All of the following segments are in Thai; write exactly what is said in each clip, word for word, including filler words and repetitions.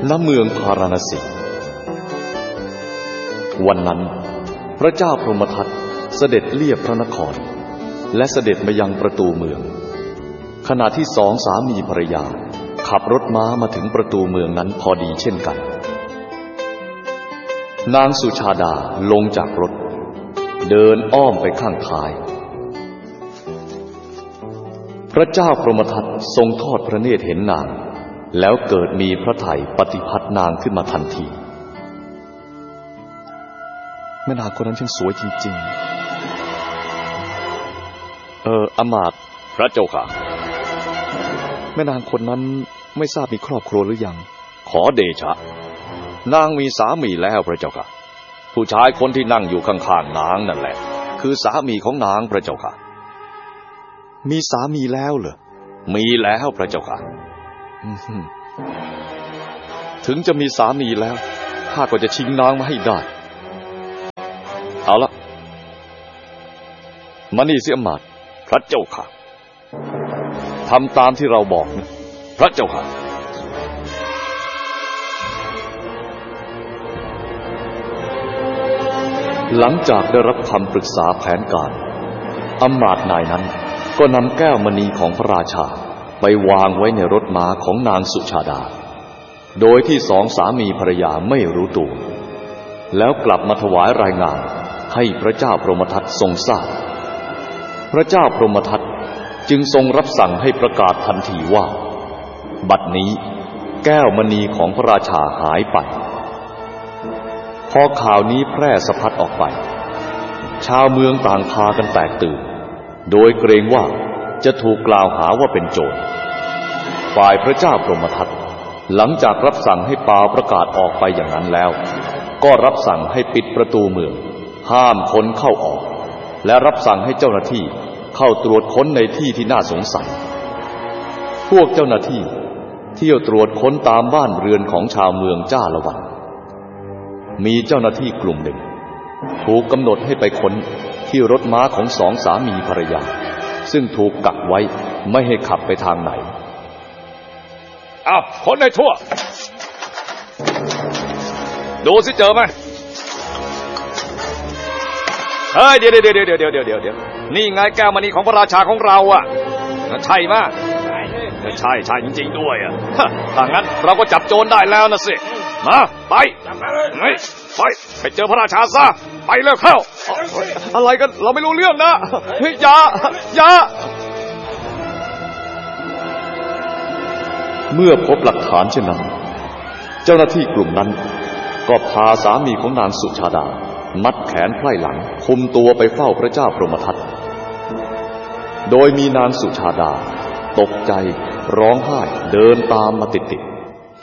ณเมืองพาราณสีวันนั้นพระเจ้าพรหมทัตเสด็จเลียบพระนครและเสด็จมายังประตูเมืองขณะที่สองสามีภรรยาขับรถม้ามาถึงประตูเมืองนั้นพอดีเช่นกันนางสุชาดาลงจากรถเดินอ้อมไปข้างท้ายพระเจ้าพรหมทัตทรงทอดพระเนตรเห็นนางแล้วเกิดมีพระทัยปฏิพัตินางขึ้นมาทันทีแม่นางคนนั้นช่างสวยจริงๆเอออมาตย์พระเจ้าค่ะแม่นางคนนั้นไม่ทราบมีครอบครัวหรือยังขอเดชะนางมีสามีแล้วพระเจ้าค่ะผู้ชายคนที่นั่งอยู่ข้างๆนางนั่นแหละคือสามีของนางพระเจ้าค่ะมีสามีแล้วเหรอมีแล้วพระเจ้าค่ะถึงจะมีสามีแล้วข้าก็จะชิงนางมาให้ได้เอาละมานี่สิอมาตย์พระเจ้าค่ะทำตามที่เราบอกนะพระเจ้าค่ะหลังจากได้รับคำปรึกษาแผนการอมาตย์นายนั้นก็นำแก้วมณีของพระราชาไปวางไว้ในรถม้าของนางสุชาดาโดยที่สองสามีภรรยาไม่รู้ตัวแล้วกลับมาถวายรายงานให้พระเจ้าพรหมทัตทรงทราบพระเจ้าพรหมทัตจึงทรงรับสั่งให้ประกาศทันทีว่าบัดนี้แก้วมณีของพระราชาหายไปพอข่าวนี้แพร่สะพัดออกไปชาวเมืองต่างพากันแตกตื่นโดยเกรงว่าจะถูกกล่าวหาว่าเป็นโจรฝ่ายพระเจ้าพรหมทัตหลังจากรับสั่งให้เป่าประกาศออกไปอย่างนั้นแล้วก็รับสั่งให้ปิดประตูเมืองห้ามคนเข้าออกและรับสั่งให้เจ้าหน้าที่เข้าตรวจค้นในที่ที่น่าสงสัยพวกเจ้าหน้าที่เที่ยวตรวจค้นตามบ้านเรือนของชาวเมืองจ้าละวันมีเจ้าหน้าที่กลุ่มหนึ่งถูกกำหนดให้ไปค้นที่รถม้าของสองสามีภรรยาซึ่งถูกกักไว้ไม่ให้ขับไปทางไหนอ้าวค้นให้ทั่วดูสิเจอไหมเฮ้ยเดี๋ยวเดี๋ยวเดี๋ยวเดี๋ยวเดี๋ยวเดี๋ยวเดี๋ยวนี่ไงแก้วมณีของพระราชาของเราอ่ะใช่ไหมใช่ใช่จริงๆด้วยอ่ะถ้างั้นเราก็จับโจรได้แล้วนะสิมาไปไปไปไปเจอพระราชาซะไปเร็วเข้าอะไรกันเราไม่รู้เรื่องนะเฮ้ยอย่าอย่าเมื่อพบหลักฐานเช่นนั้นเจ้าหน้าที่กลุ่มนั้นก็พาสามีของนางสุชาดามัดแขนไพร่หลังคุมตัวไปเฝ้าพระเจ้าพรหมทัตโดยมีนางสุชาดาตกใจร้องไห้เดินตามมาติดๆ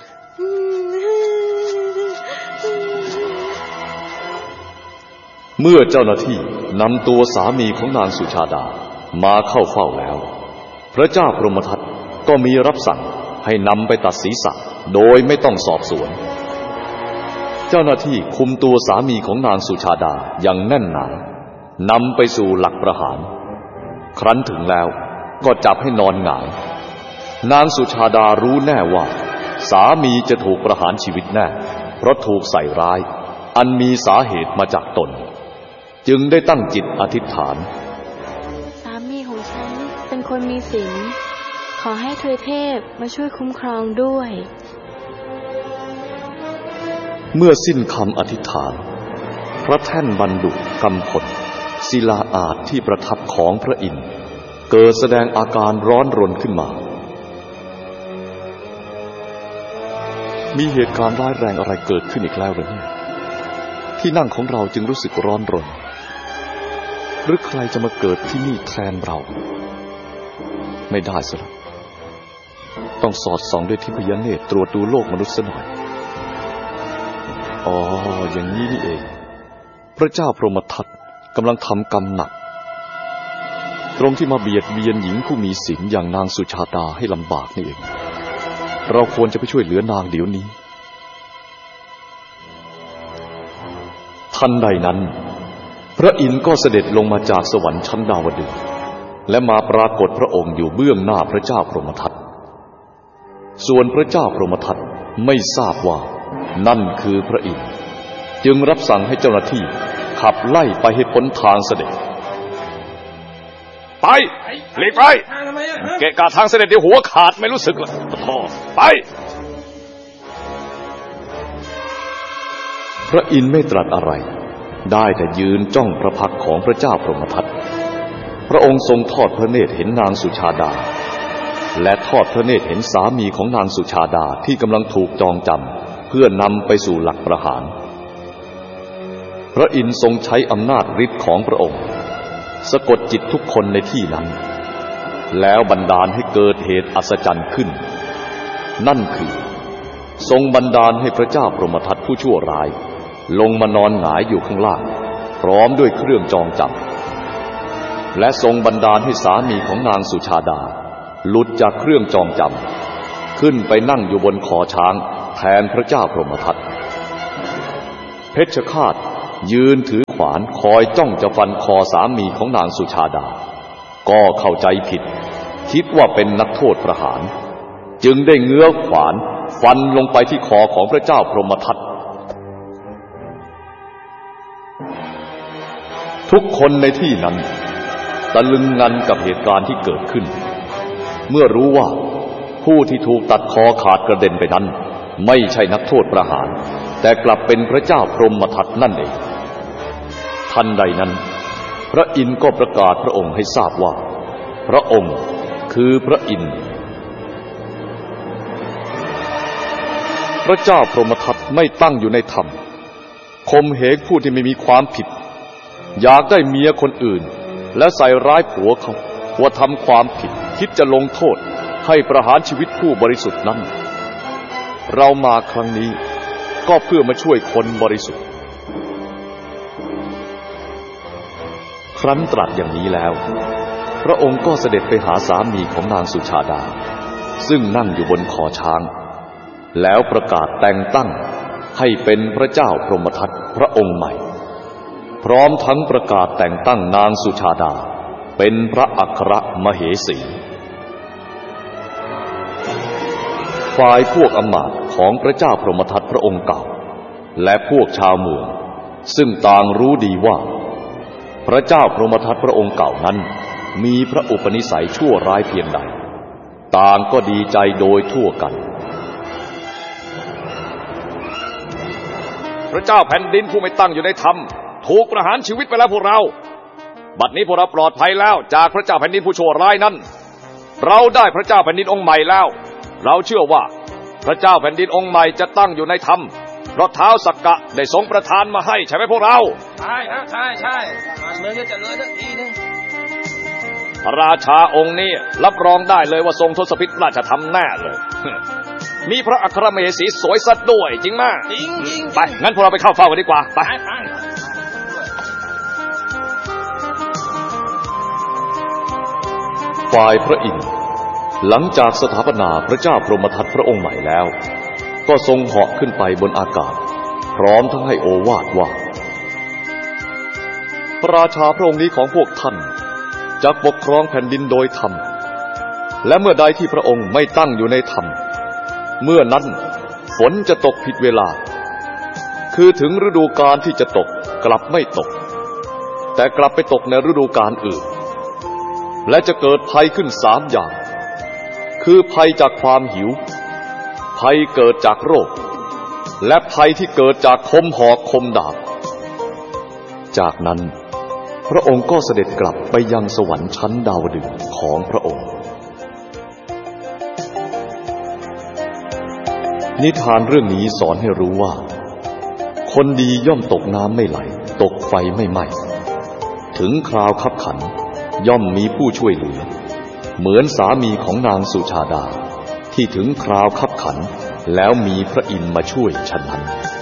เมื่อเจ้าหน้าที่นำตัวสามีของนางสุชาดามาเข้าเฝ้าแล้วพระเจ้าพรหมทัตก็มีรับสั่งให้นำไปตัดศีรษะโดยไม่ต้องสอบสวนเจ้าหน้าที่คุมตัวสามีของนางสุชาดาอย่างแน่นหนานำไปสู่หลักประหารครั้นถึงแล้วก็จับให้นอนหงายนางสุชาดารู้แน่ว่าสามีจะถูกประหารชีวิตแน่เพราะถูกใส่ร้ายอันมีสาเหตุมาจากตนจึงได้ตั้งจิตอธิษฐานสามีของฉันเป็นคนมีศีลขอให้เทวเทพมาช่วยคุ้มครองด้วยเมื่อสิ้นคำอธิษฐานพระแท่นบรรดุกำพลศิลาอาสน์ที่ประทับของพระอินทร์เกิดแสดงอาการร้อนรนขึ้นมามีเหตุการณ์ร้ายแรงอะไรเกิดขึ้นอีกแล้วหรือเนี่ยที่นั่งของเราจึงรู้สึกร้อนรนหรือใครจะมาเกิดที่นี่แทนเราไม่ได้สิละต้องสอดส่องด้วยทิพยเนตรตรวจดูโลกมนุษย์ซะหน่อยอ๋ออย่างนี้นี่เองพระเจ้าพรหมทัตกำลังทำกรรมหนักตรงที่มาเบียดเบียนหญิงผู้มีศีลอย่างนางสุชาดาให้ลำบากนี่เองเราควรจะไปช่วยเหลือนางเดี๋ยวนี้ทันใดนั้นพระอินทร์ก็เสด็จลงมาจากสวรรค์ชั้นดาวดึงส์และมาปรากฏพระองค์อยู่เบื้องหน้าพระเจ้าพรหมทัตส่วนพระเจ้าพรหมทัตไม่ทราบว่านั่นคือพระอินทร์จึงรับสั่งให้เจ้าหน้าที่ขับไล่ไปให้พ้นทางเสด็จไปหลีกไปเกะกะทางเสด็จเดี๋ยวหัวขาดไม่รู้สึกละพ่อไปพระอินทร์ไม่ตรัสอะไรได้แต่ยืนจ้องพระพักตร์ของพระเจ้าพรหมทัตพระองค์ทรงทอดพระเนตรเห็นนางสุชาดาและทอดพระเนตรเห็นสามีของนางสุชาดาที่กำลังถูกจองจำเพื่อนำไปสู่หลักประหารพระอินทร์ทรงใช้อำนาจฤทธิ์ของพระองค์สะกดจิตทุกคนในที่นั้นแล้วบันดาลให้เกิดเหตุอัศจรรย์ขึ้นนั่นคือทรงบันดาลให้พระเจ้าพรหมทัตผู้ชั่วร้ายลงมานอนหงายอยู่ข้างล่างพร้อมด้วยเครื่องจองจำและทรงบันดาลให้สามีของนางสุชาดาหลุดจากเครื่องจองจำขึ้นไปนั่งอยู่บนคอช้างแทนพระเจ้าพรหมทัตเพชฌฆาตยืนถือขวานคอยจ้องจะฟันคอสามีของนางสุชาดาก็เข้าใจผิดคิดว่าเป็นนักโทษประหารจึงได้เงื้อขวานฟันลงไปที่คอของพระเจ้าพรหมทัตทุกคนในที่นั้นตะลึงงันกับเหตุการณ์ที่เกิดขึ้นเมื่อรู้ว่าผู้ที่ถูกตัดคอขาดกระเด็นไปนั้นไม่ใช่นักโทษประหารแต่กลับเป็นพระเจ้าพรหมทัตนั่นเองทันใดนั้นพระอินทร์ก็ประกาศพระองค์ให้ทราบว่าพระองค์คือพระอินทร์พระเจ้าพรหมทัตไม่ตั้งอยู่ในธรรมข่มเหงผู้ที่ไม่มีความผิดอยากได้เมียคนอื่นและใส่ร้ายผัวเขาว่าทำความผิดคิดจะลงโทษให้ประหารชีวิตผู้บริสุทธิ์นั้นเรามาครั้งนี้ก็เพื่อมาช่วยคนบริสุทธิ์ครั้นตรัสอย่างนี้แล้วพระองค์ก็เสด็จไปหาสามีของนางสุชาดาซึ่งนั่งอยู่บนคอช้างแล้วประกาศแต่งตั้งให้เป็นพระเจ้าพรหมทัตพระองค์ใหม่พร้อมทั้งประกาศแต่งตั้งนางสุชาดาเป็นพระอัครมเหสีฝ่ายพวกอำมาตย์ของพระเจ้าพรหมทัตพระองค์เก่าและพวกชาวเมืองซึ่งต่างรู้ดีว่าพระเจ้าพรหมทัตพระองค์เก่านั้นมีพระอุปนิสัยชั่วร้ายเพียงใดต่างก็ดีใจโดยทั่วกันพระเจ้าแผ่นดินผู้ไม่ตั้งอยู่ในธรรมถูกประหารชีวิตไปแล้วพวกเราบัดนี้พวกเราปลอดภัยแล้วจากพระเจ้าแผ่นดินผู้ชั่วร้ายนั้นเราได้พระเจ้าแผ่นดินองค์ใหม่แล้วเราเชื่อว่าพระเจ้าแผ่นดินองค์ใหม่จะตั้งอยู่ในธรรมเพราะท้าวสักกะได้ทรงประทานมาให้ใช่ไหมพวกเราใช่ครับใช่ใช่เมืองจะเจริญสักทีนึงพระราชาองค์นี้รับรองได้เลยว่าทรงทศพิธราชธรรมแน่เลยมีพระอัครมเหสีสวยสัดด้วยจริงมากจริงจริงไปงั้นพวกเราไปเข้าเฝ้ากันดีกว่าไปฝ่ายพระอินทร์หลังจากสถาปนาพระเจ้าพรหมทัตพระองค์ใหม่แล้วก็ทรงเหาะขึ้นไปบนอากาศพร้อมทั้งให้โอวาทว่าพระราชาพระองค์นี้ของพวกท่านจะปกครองแผ่นดินโดยธรรมและเมื่อใดที่พระองค์ไม่ตั้งอยู่ในธรรมเมื่อนั้นฝนจะตกผิดเวลาคือถึงฤดูกาลที่จะตกกลับไม่ตกแต่กลับไปตกในฤดูกาลอื่นและจะเกิดภัยขึ้นสามอย่างคือภัยจากความหิวภัยเกิดจากโรคและภัยที่เกิดจากคมหอกคมดาบจากนั้นพระองค์ก็เสด็จกลับไปยังสวรรค์ชั้นดาวดึงส์ของพระองค์นิทานเรื่องนี้สอนให้รู้ว่าคนดีย่อมตกน้ำไม่ไหลตกไฟไม่ไหม้ถึงคราวคับขันย่อมมีผู้ช่วยเหลือเหมือนสามีของนางสุชาดาที่ถึงคราวคับขันแล้วมีพระอินทร์มาช่วยฉะนั้น